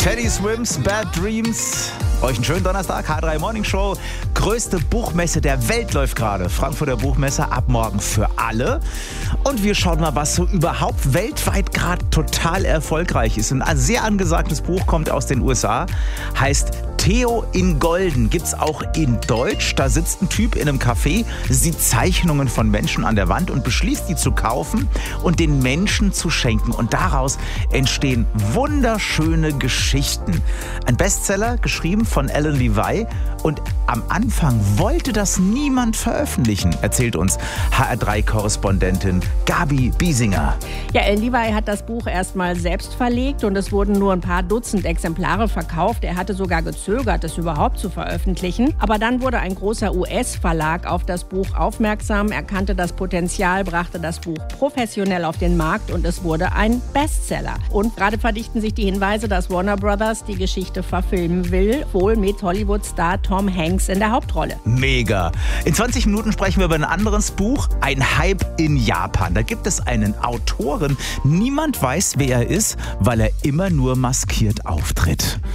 Teddy Swims, Bad Dreams. Euch einen schönen Donnerstag, H3 Morning Show. Größte Buchmesse der Welt läuft gerade. Frankfurter Buchmesse ab morgen für alle. Und wir schauen mal, was so überhaupt weltweit gerade total erfolgreich ist. Ein sehr angesagtes Buch kommt aus den USA, heißt Theo in Golden. Gibt's auch in Deutsch. Da sitzt ein Typ in einem Café, sieht Zeichnungen von Menschen an der Wand und beschließt, die zu kaufen und den Menschen zu schenken. Und daraus entstehen wunderschöne Geschichten. Ein Bestseller, geschrieben von Alan Levi. Und am Anfang wollte das niemand veröffentlichen, erzählt uns HR3-Korrespondentin Gabi Biesinger. Ja, Alan Levi hat das Buch erstmal selbst verlegt und es wurden nur ein paar Dutzend Exemplare verkauft. Er hatte sogar gezögert, es überhaupt zu veröffentlichen. Aber dann wurde ein großer US-Verlag auf das Buch aufmerksam, erkannte das Potenzial, brachte das Buch professionell auf den Markt und es wurde ein Bestseller. Und gerade verdichten sich die Hinweise, dass Warner Brothers die Geschichte verfilmen will, wohl mit Hollywood-Star Tom Hanks in der Hauptrolle. Mega. In 20 Minuten sprechen wir über ein anderes Buch, ein Hype in Japan. Da gibt es einen Autoren, niemand weiß, wer er ist, weil er immer nur maskiert auftritt.